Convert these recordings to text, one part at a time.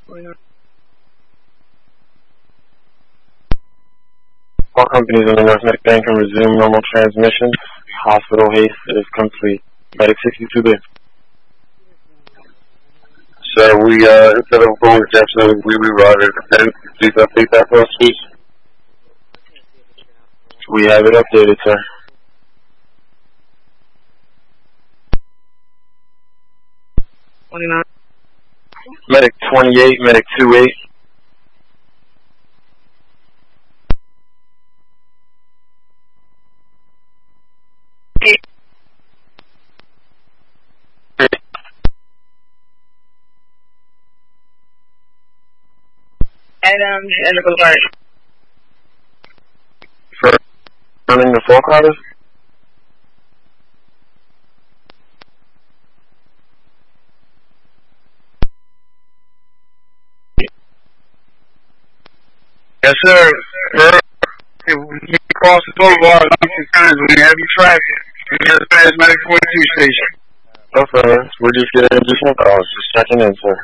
All companies in the North Medic Bank can resume normal transmissions. Hospital haste is complete. Medic 62 there. Sir, we, instead of going to Jackson, we rerouted. And please update that for us, please. We have it updated, sir. Medic 28, Medic 28. And the guard. For running the floor carders? Yes, sir. If we cross the boulevard a few times, we have you traffic. We have the Medic 22 station. No, sir. We're just getting additional calls. Just checking in, sir.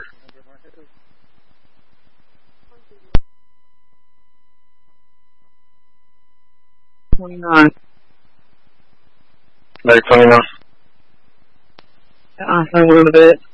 Medic 29. Awesome, a little bit.